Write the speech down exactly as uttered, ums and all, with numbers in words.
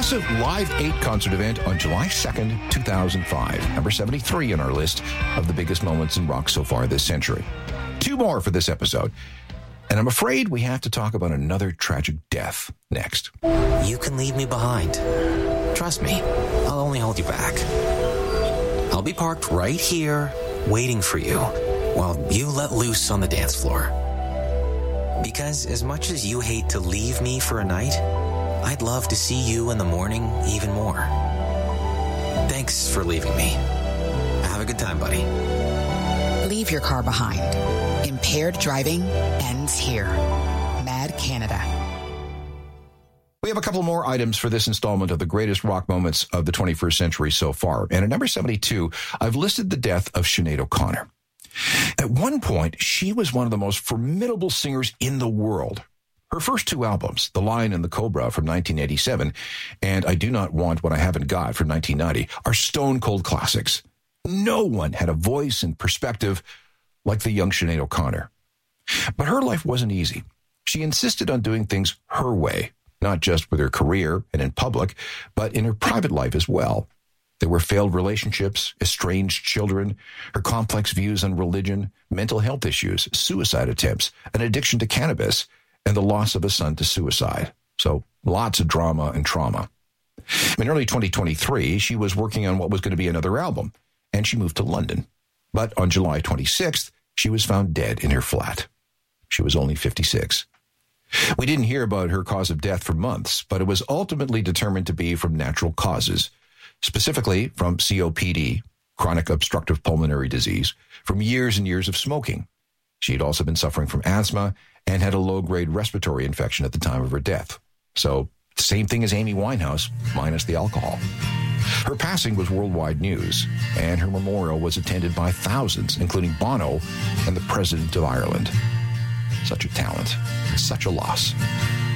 massive Live eight concert event on July second, two thousand five. Number seventy-three on our list of the biggest moments in rock so far this century. Two more for this episode. And I'm afraid we have to talk about another tragic death next. You can leave me behind. Trust me, I'll only hold you back. I'll be parked right here, waiting for you, while you let loose on the dance floor. Because as much as you hate to leave me for a night, I'd love to see you in the morning even more. Thanks for leaving me. Have a good time, buddy. Leave your car behind. Impaired driving ends here. Mad Canada. We have a couple more items for this installment of the greatest rock moments of the twenty-first century so far. And at number seventy-two, I've listed the death of Sinead O'Connor. At one point, she was one of the most formidable singers in the world. Her first two albums, The Lion and the Cobra from nineteen eighty-seven and I Do Not Want What I Haven't Got from nineteen ninety, are stone-cold classics. No one had a voice and perspective like the young Sinead O'Connor. But her life wasn't easy. She insisted on doing things her way, not just with her career and in public, but in her private life as well. There were failed relationships, estranged children, her complex views on religion, mental health issues, suicide attempts, an addiction to cannabis, and the loss of a son to suicide. So lots of drama and trauma. In early twenty twenty-three, she was working on what was going to be another album, and she moved to London. But on July twenty-sixth, she was found dead in her flat. She was only fifty-six. We didn't hear about her cause of death for months, but it was ultimately determined to be from natural causes, specifically from C O P D, chronic obstructive pulmonary disease, from years and years of smoking. She had also been suffering from asthma and had a low-grade respiratory infection at the time of her death. So, same thing as Amy Winehouse, minus the alcohol. Her passing was worldwide news, and her memorial was attended by thousands, including Bono and the President of Ireland. Such a talent, such a loss.